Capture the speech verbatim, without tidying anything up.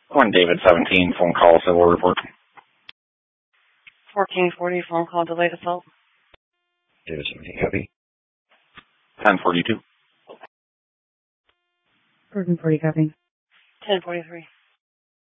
One David seventeen, phone call, civil report. fourteen forty, phone call, delayed assault. David seventeen, copy. ten forty-two. fourteen forty, copy. ten forty-three.